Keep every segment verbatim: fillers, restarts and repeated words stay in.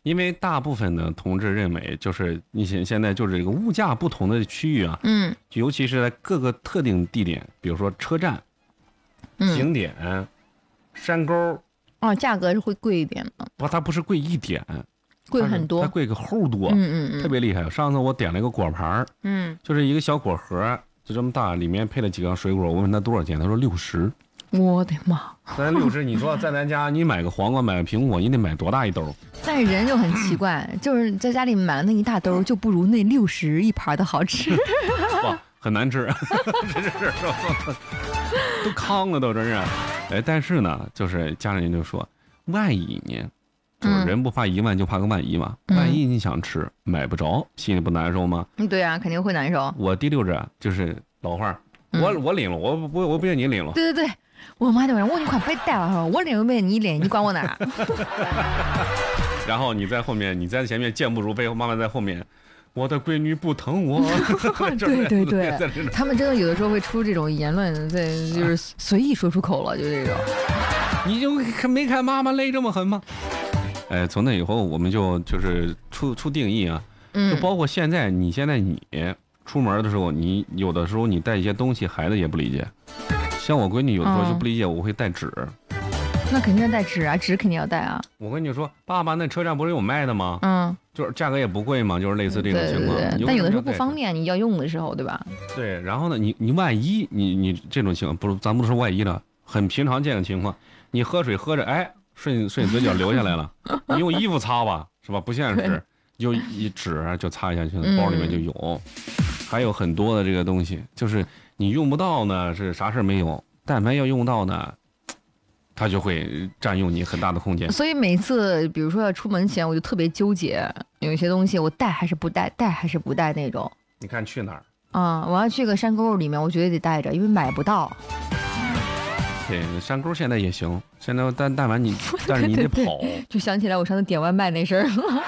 因为大部分的同志认为，就是你现现在就是这个物价不同的区域啊， 嗯， 尤其是在各个特定地点，比如说车站、 嗯、 景点、山沟， 哦，价格是会贵一点的。 不，它不是贵一点， 贵很多， 它贵个齁多， 嗯嗯嗯， 特别厉害。上次我点了一个果盘， 嗯， 就是一个小果盒，就这么大，里面配了几个水果。我问他多少钱，他说六十。 我的妈！ 咱六十，你说在咱家，你买个黄瓜，买个苹果，你得买多大一兜？ 但是人就很奇怪，就是在家里买了那一大兜，就不如那六十一盘的好吃。 哇，很难吃，真是都糠了都真是。哎，但是呢，就是家里人就说，万一呢，就是人不怕一万就怕个万一嘛。嗯、万一你想吃买不着，心里不难受吗？ 嗯，对啊，肯定会难受。 我第六着就是老话，我我领了，我不我不让你领了。 对对对。我妈就说：“我你快别带了，我领又没你领，你管我哪？” 然后你在后面，你在前面健步如飞，妈妈在后面，我的闺女不疼我。 对对对，他们真的有的时候会出这种言论，在就是随意说出口了，就这种。 你就看没看妈妈累这么狠吗？哎，从那以后我们就就是出出定义啊，就包括现在，你现在你出门的时候，你有的时候你带一些东西，孩子也不理解。像我闺女有的时候就不理解，我会带纸、嗯， 那肯定要带纸啊，纸肯定要带啊。 我跟你说，爸爸，那车站不是有卖的吗？ 嗯， 就是价格也不贵嘛，就是类似这种情况。 对对对，但有的时候不方便，你要用的时候，对吧？对， 然后呢，你你万一你你这种情况，不是咱不说万一了，很平常见的情况，你喝水喝着，哎，顺顺嘴角流下来了，你用衣服擦吧，是吧？不现实，就一纸就擦下去了，包里面就有。嗯、还有很多的这个东西，就是你用不到呢，是啥事没有。但凡要用到呢，它就会占用你很大的空间。 所以每次，比如说要出门前，我就特别纠结，有一些东西我带还是不带，带还是不带那种。 你看去哪儿？ 啊、嗯，我要去个山沟里面，我觉得得带着，因为买不到。 对，山沟现在也行，现在但但凡你，但是你得跑。对对对，就想起来我上次点外卖那事儿了。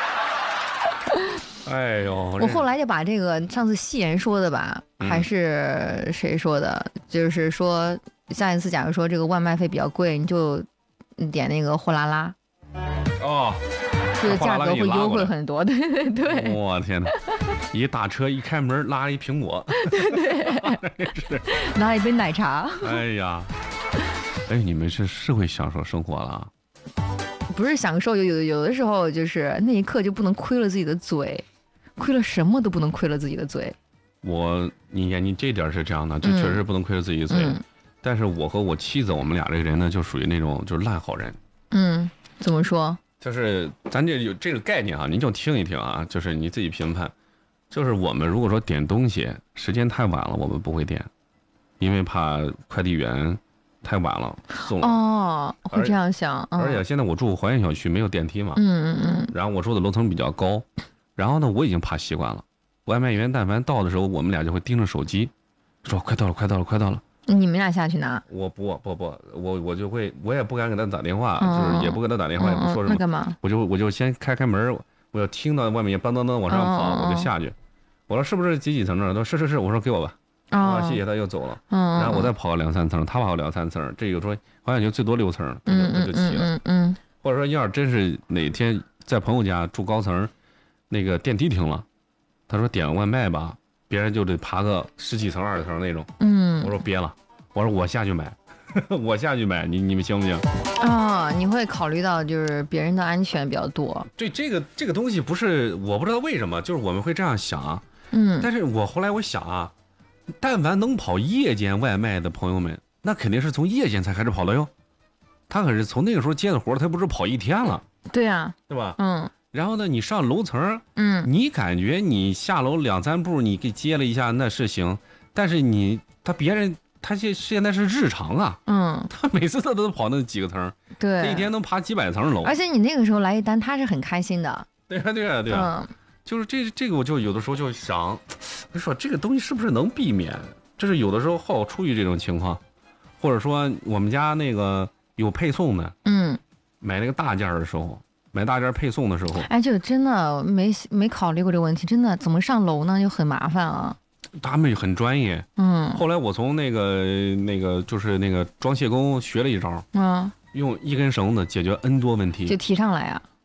哎呦！ 我后来就把这个上次戏言说的吧，嗯、还是谁说的？就是说下一次假如说这个外卖费比较贵，你就点那个货拉拉。 哦， 这个价格会优惠很多。对对对。 我天哪！一打车一开门拉一苹果。 对对。是。拿一杯奶茶。 哎呀，哎，你们是是会享受生活了。 不是享受，有有有的时候就是那一刻就不能亏了自己的嘴。亏了什么都不能亏了自己的嘴。 我，你看，你这点是这样的，这确实不能亏了自己的嘴。嗯、但是我和我妻子，我们俩这个人呢，就属于那种就是烂好人。 嗯，怎么说？ 就是咱这有这个概念啊，您就听一听啊，就是你自己评判。就是我们如果说点东西时间太晚了，我们不会点，因为怕快递员太晚了送了。 哦，会这样想。 而且现在我住华苑小区，没有电梯嘛。 嗯嗯嗯。 然后我住的楼层比较高。然后呢，我已经怕习惯了。外卖员但凡到的时候，我们俩就会盯着手机，说快到了，快到了，快到了。 你们俩下去拿？ 我不不不，我我就会，我也不敢给他打电话，嗯、就是也不给他打电话，嗯、也不说什么。 那干嘛？ 我就我就先开开门，我要听到外面梆当当往上跑，嗯、我就下去。我说是不是几几层呢？他说是是是，我说给我吧。啊、嗯，谢谢，他又走了。嗯。然后我再跑个两三层，他跑个两三层，这有时候好像就最多六层，他就他就齐了。 嗯嗯。 或者说要是真是哪天在朋友家住高层。那个电梯停了，他说点个外卖吧，别人就得爬个十几层二十层那种。嗯，我说别了，我说我下去买，我下去买，你你们行不行？ 啊、哦，你会考虑到就是别人的安全比较多。 对，这个这个东西不是我不知道为什么，就是我们会这样想。 嗯， 但是我后来我想啊，但凡能跑夜间外卖的朋友们，那肯定是从夜间才开始跑的哟。他可是从那个时候接的活，他不是跑一天了。 对呀、啊， 对吧？ 嗯。 然后呢，你上楼层， 嗯， 你感觉你下楼两三步，你给接了一下那是行，但是你他别人他现现在是日常啊， 嗯， 他每次他都跑那几个层， 对， 这一天能爬几百层楼， 而且你那个时候来一单，他是很开心的， 对啊对啊对啊，嗯，就是这这个我就有的时候就想，我说这个东西是不是能避免？就是有的时候好出于这种情况，或者说我们家那个有配送的， 嗯， 买那个大件的时候。买大件配送的时候， 哎，就真的没没考虑过这个问题，真的怎么上楼呢？就很麻烦啊。 他们很专业， 嗯。 后来我从那个那个就是那个装卸工学了一招， 嗯， 用一根绳子解决 N 多问题， 就提上来啊。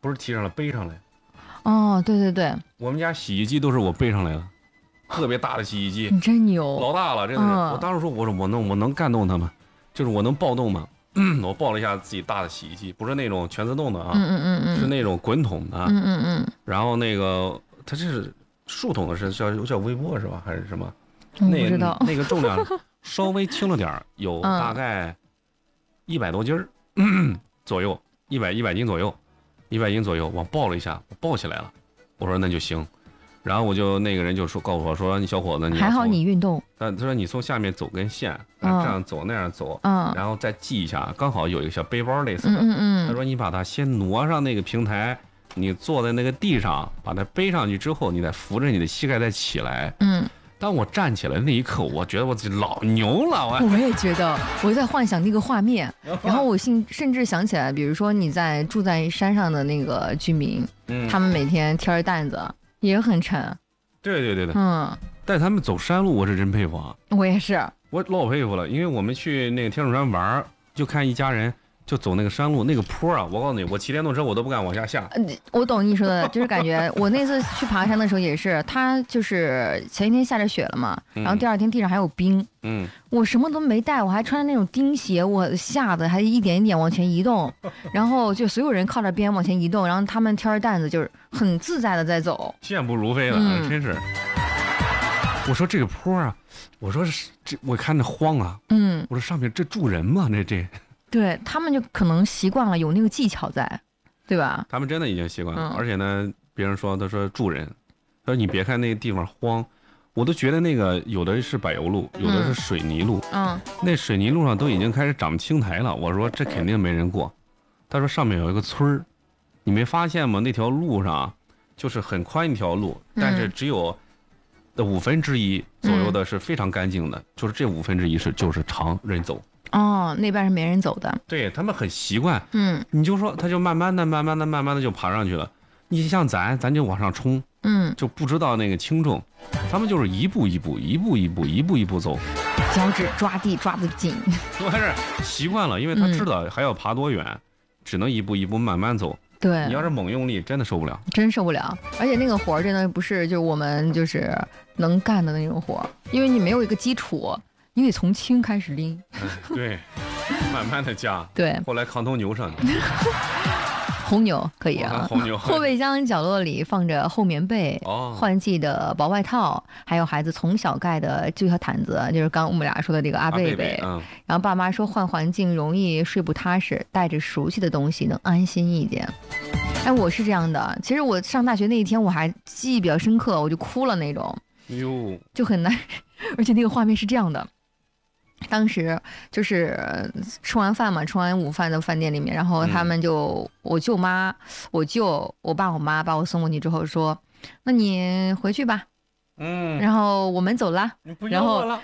不是提上来，背上来。 哦，对对对， 我们家洗衣机都是我背上来的，特别大的洗衣机， 你真牛， 老大了，真的是。 嗯、 我当时说，我说我能我能干动他们，就是我能抱动吗？我抱了一下自己大的洗衣机，不是那种全自动的啊， 嗯嗯嗯嗯， 是那种滚筒的， 嗯嗯嗯， 然后那个它这是竖筒的是叫叫微波是吧？还是什么？ 我那不知道， 那个重量稍微轻了点儿，有大概一百多斤儿、嗯、左右，一百一百斤左右，一百斤左右，我抱了一下，我抱起来了。我说那就行，然后我就那个人就说告诉我说你小伙子，你还好你运动， 但他说你从下面走根线，这样走那样走， 嗯， 然后再系一下，刚好有一个小背包类似的。 嗯嗯， 他说你把它先挪上那个平台，你坐在那个地上，把它背上去之后，你再扶着你的膝盖再起来。 嗯， 当我站起来那一刻，我觉得我自己老牛了。我我也觉得我在幻想那个画面，然后我甚甚至想起来，比如说你在住在山上的那个居民， 嗯， 他们每天挑着担子也很沉。 对对对对， 嗯， 但他们走山路，我是真佩服啊！ 我也是， 我老佩服了，因为我们去那个天柱山玩，就看一家人就走那个山路那个坡啊，我告诉你，我骑电动车我都不敢往下下。 我懂你说的，就是感觉我那次去爬山的时候也是，它就是前一天下着雪了嘛，然后第二天地上还有冰， 嗯， 我什么都没带，我还穿着那种钉鞋，我吓得还一点一点往前移动，然后就所有人靠着边往前移动，然后他们挑着担子就是很自在的在走， 健步如飞了， 嗯、 真是。我说这个坡啊，我说这我看着慌啊， 嗯， 我说上面这住人吗？这这， 对他们就可能习惯了有那个技巧在，对吧？ 他们真的已经习惯了， 嗯、 而且呢，别人说他说住人，他说你别看那个地方荒，我都觉得那个有的是柏油路，有的是水泥路， 嗯， 那水泥路上都已经开始长青苔了。我说这肯定没人过，他说上面有一个村儿，你没发现吗？那条路上就是很宽一条路，但是只有的五分之一左右的是非常干净的，嗯、就是这五分之一是就是常人走。 哦，那边是没人走的。 对他们很习惯， 嗯， 你就说他就慢慢的、慢慢的、慢慢的就爬上去了。你像咱，咱就往上冲， 嗯， 就不知道那个轻重。他们就是一步一步、一步一步、一步一步走， 脚趾抓地抓得紧。 都还是习惯了，因为他知道还要爬多远，嗯、只能一步一步慢慢走。 对， 你要是猛用力，真的受不了， 真受不了。而且那个活儿真的不是就我们就是能干的那种活儿，因为你没有一个基础。你得从轻开始拎， 哎、对，慢慢的加， 对， 后来扛头牛上去， 红牛可以啊， 红牛。 后备箱角落里放着厚棉被、 哦、 换季的薄外套，还有孩子从小盖的旧小毯子，就是刚我们俩说的这个阿贝贝。 嗯， 然后爸妈说换环境容易睡不踏实，带着熟悉的东西能安心一点。哎，我是这样的，其实我上大学那一天我还记忆比较深刻，我就哭了那种， 哟， 就很难，而且那个画面是这样的。当时就是吃完饭嘛，吃完午饭在饭店里面，然后他们就、嗯、我舅妈、我舅、我爸、我妈把我送过去之后说：“那你回去吧。”嗯，然后我们走了， 你不要我了。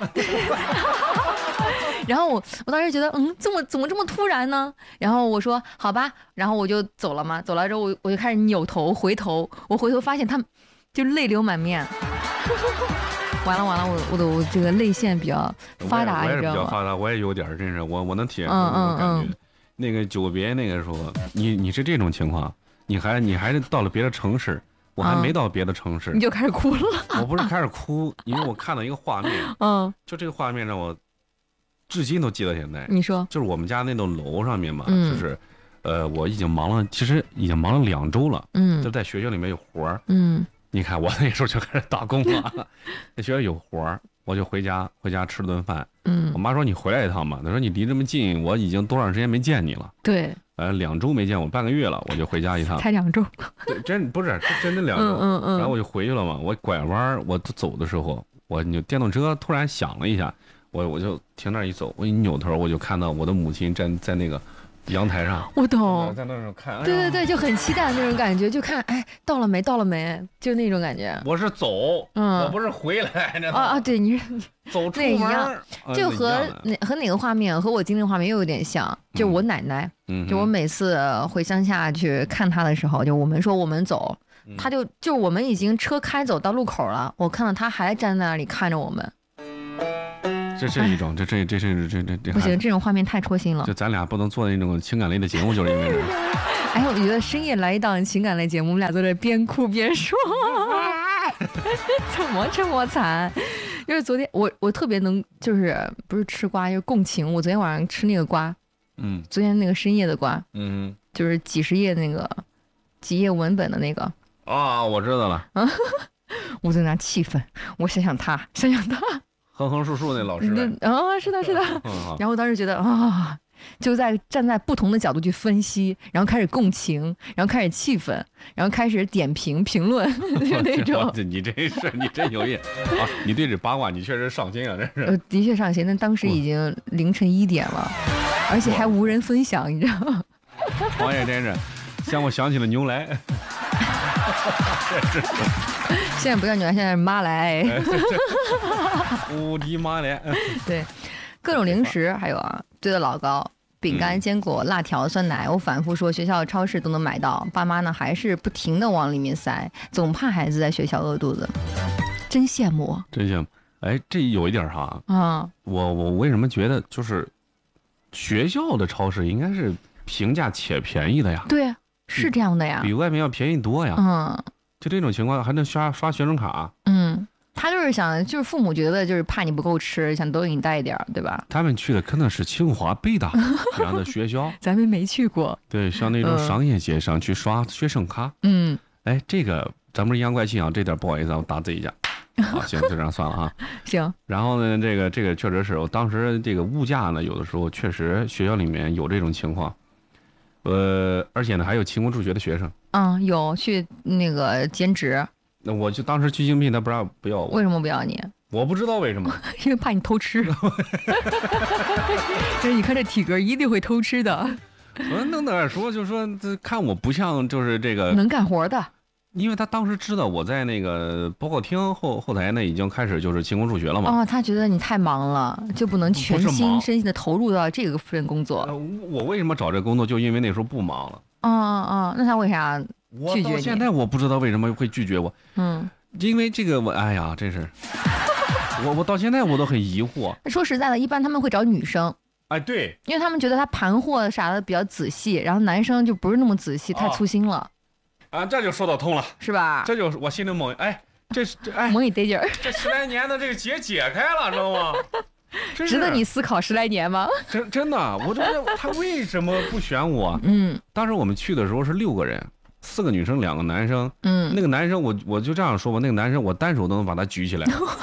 然后我我当时觉得，嗯，这么怎么这么突然呢？然后我说好吧，然后我就走了嘛。走了之后我，我就开始扭头回头，我回头发现他们就泪流满面。完了完了，我我的我这个泪腺比较发达， 你知道吗？我也是比较发达，我也有点，真是我我能体验出那种感觉。嗯嗯嗯、那个久别那个时候，你你是这种情况，你还你还是到了别的城市，我还没到别的城市， 嗯、你就开始哭了。 我不是开始哭，因为我看到一个画面，嗯，就这个画面让我至今都记到现在。 你说， 就是我们家那栋楼上面嘛，嗯、就是，呃，我已经忙了，其实已经忙了两周了，嗯，就在学校里面有活儿，嗯。你看我那时候就开始打工了，在学校有活儿，我就回家，回家吃了顿饭。嗯，我妈说你回来一趟吧，她说你离这么近，我已经多长时间没见你了？对，呃，两周没见我，半个月了，我就回家一趟。 才两周？ 对，真不是，真的两周。嗯嗯嗯。然后我就回去了嘛，我拐弯，我走的时候，我就电动车突然响了一下，我我就停那儿一走，我一扭头，我就看到我的母亲站在那个阳台上， 我懂， 在那儿看，哎、 对对对，就很期待那种感觉，就看哎到了没，到了没，就那种感觉。 我是走，嗯，我不是回来。 啊啊，对，你是走出门，那一样，就和哪和哪个画面和我经历的画面又有点像，就我奶奶，嗯，就我每次回乡下去看她的时候，就我们说我们走，嗯、她就就我们已经车开走到路口了，我看到她还站在那里看着我们。 这是一种，这这这是这这这不行，这种画面太戳心了。 就咱俩不能做那种情感类的节目，就是因为这个。 哎，我觉得深夜来一档情感类节目，我们俩坐这边哭边说，怎么这么惨？就是昨天我我特别能，就是不是吃瓜，就是共情。我昨天晚上吃那个瓜， 嗯， 昨天那个深夜的瓜， 嗯， 就是几十页那个几页文本的那个。 啊，我知道了。 我在那气愤，我想想他，想想他， 哼哼树树那老师。 啊，是的，是的。然后当时觉得啊。就在站在不同的角度去分析，然后开始共情，然后开始气愤，然后开始点评评论，就那种。 你这是你真有意啊！你对这八卦你确实上心啊，这是。 呃，的确上心。但当时已经凌晨一点了，而且还无人分享，你知道吗？ 王爷真是，让我想起了牛来。 现在不叫牛来，现在是妈来。 无敌妈来。 对。各种零食，还有啊，堆的老高，饼干、坚果、辣条、酸奶，我反复说学校超市都能买到，爸妈呢还是不停的往里面塞，总怕孩子在学校饿肚子，真羡慕， 真羡慕。哎，这有一点哈， 啊， 我我为什么觉得就是学校的超市应该是平价且便宜的呀？ 对，是这样的呀， 比外面要便宜多呀。 嗯， 就这种情况还能刷刷学生卡， 嗯。他就是想，就是父母觉得就是怕你不够吃，想多给你带一点，对吧？ 他们去的可能是清华北大这样的学校， 咱们没去过。 对，像那种商业街上去刷学生卡。 嗯， 哎，这个咱们是阳怪气象，这点不好意思，我打字一下。好，行，就这样算了哈。 行。 然后呢，这个这个确实是我当时这个物价呢，有的时候确实学校里面有这种情况，呃，而且呢还有勤工助学的学生。 嗯，有去那个兼职。 那我就当时去应聘，他不让不要我。 为什么不要你？ 我不知道为什么， 因为怕你偷吃。就是你看这体格，一定会偷吃的。 我弄点说，就说这看我不像就是这个能干活的。 因为他当时知道我在那个报告厅后后台呢，已经开始就是勤工助学了嘛。 哦，他觉得你太忙了，就不能全心身心的投入到这个份工作。 呃、我为什么找这工作，就因为那时候不忙了。 哦哦，那他为啥？ 我到现在我不知道为什么会拒绝我， 嗯， 因为这个我哎呀，真是，我我到现在我都很疑惑。 说实在的，一般他们会找女生， 哎，对， 因为他们觉得他盘货啥的比较仔细，然后男生就不是那么仔细，太粗心了。 啊，这就说得通了， 是吧？ 这就我心里猛，哎，这这哎， 猛一得劲儿， 这十来年的这个结解开了，知道吗？ 值得你思考十来年吗？ 真真的，我觉得他为什么不选我？ 嗯， 当时我们去的时候是六个人。四个女生，两个男生。 嗯， 那个男生我我就这样说吧，那个男生我单手都能把他举起来。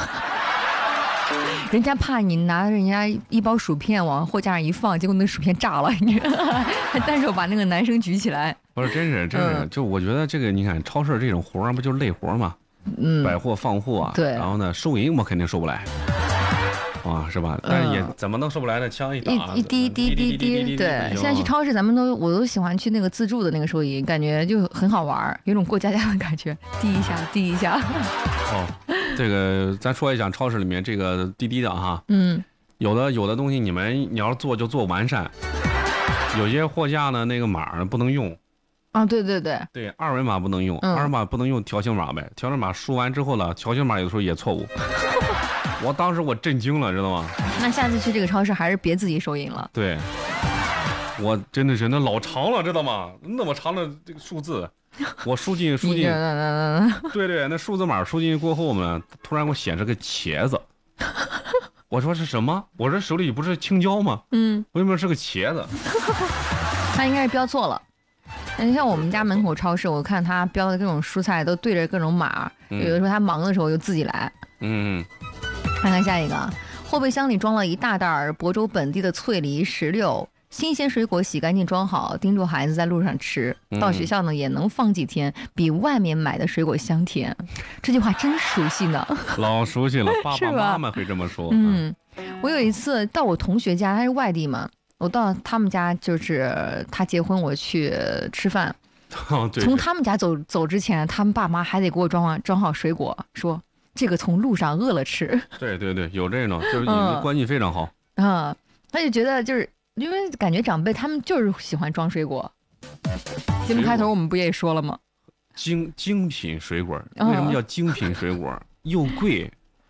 人家怕你拿人家一包薯片往货架上一放，结果那薯片炸了，你还单手把那个男生举起来。 不是，真是真是，嗯、就我觉得这个，你看超市这种活儿不就是累活吗？ 嗯， 百货放货啊， 对， 然后呢，收银我肯定收不来。啊，是吧？但是也怎么能收不来呢？枪一打， 一滴滴滴滴，对。现在去超市，咱们都我都喜欢去那个自助的那个收银，感觉就很好玩，有种过家家的感觉，滴一下，滴一下。 哦，这个咱说一下超市里面这个滴滴的哈， 嗯， 有的有的东西你们你要是做就做完善，有些货架呢那个码呢不能用。 啊，对对对， 对，二维码不能用， 嗯、 二维码不能用条形码呗，条形码输完之后呢，条形码有的时候也错误。我当时我震惊了，知道吗？ 那下次去这个超市还是别自己收银了。 对，我真的是那老长了，知道吗？那么长的这个数字，我输进输进，对对，那数字码输进去过后呢，突然给我显示个茄子。我说是什么？我这手里不是青椒吗？ 嗯， 为什么是个茄子？ 他应该是标错了。你像我们家门口超市，我看他标的各种蔬菜都对着各种码，嗯、有的时候他忙的时候就自己来。 嗯。 看看下一个，后备箱里装了一大袋儿亳州本地的脆梨、石榴，新鲜水果洗干净装好，叮嘱孩子在路上吃。到学校呢也能放几天，比外面买的水果香甜。这句话真熟悉呢， 老熟悉了，爸爸妈妈会这么说。 嗯，我有一次到我同学家，他是外地嘛，我到他们家就是他结婚，我去吃饭。 哦、对对从他们家走走之前，他们爸妈还得给我装好装好水果，说。这个从路上饿了吃， 对对对，有这种，就是你们关系非常好。 嗯，他就觉得就是因为感觉长辈他们就是喜欢装水果。节目开头我们不也说了吗？ 精精品水果，为什么叫精品水果？又贵，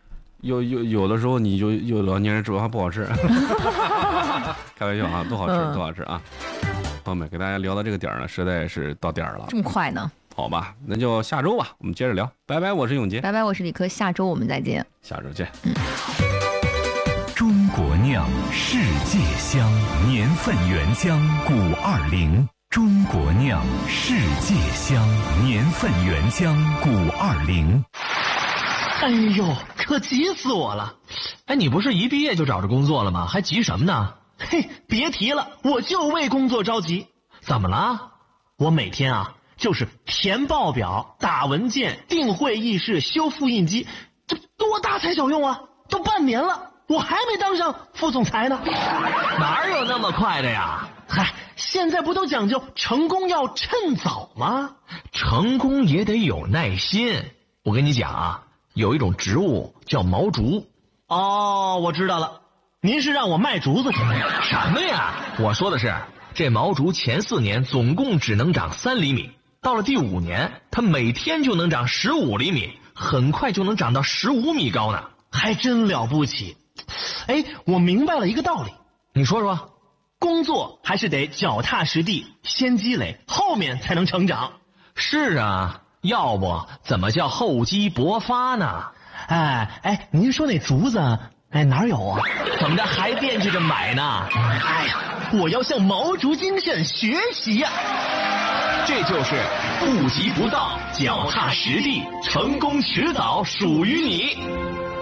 有有有的时候你就有老年人煮饭不好吃，开玩笑啊，多好吃多好吃啊！朋友们，给大家聊到这个点儿呢，实在是到点儿了， 这么快呢？ 好吧，那就下周吧，我们接着聊。拜拜，我是永杰。 拜拜，我是李科，下周我们再见。 下周见。 嗯。 中国酿，世界香，年份原浆古二零。中国酿，世界香，年份原浆古二零。 哎呦，可急死我了！哎，你不是一毕业就找着工作了吗？还急什么呢？嘿，别提了，我就为工作着急。怎么了？我每天啊，就是填报表、打文件、订会议室、修复印机，这多大材小用啊！都半年了，我还没当上副总裁呢。哪有那么快的呀？嗨，现在不都讲究成功要趁早吗？成功也得有耐心。我跟你讲啊，有一种植物叫毛竹。哦，我知道了，您是让我卖竹子是吗？什么呀？我说的是这毛竹前四年总共只能长三厘米，到了第五年它每天就能长十五厘米，很快就能长到十五米高呢，还真了不起。哎，我明白了一个道理，你说说。工作还是得脚踏实地，先积累，后面才能成长。是啊，要不怎么叫厚积薄发呢？哎哎，您说那竹子，哎哪有啊？怎么着还惦记着买呢？哎呀，我要向毛竹精神学习呀、啊！这就是不急不躁，脚踏实地，成功迟早属于你。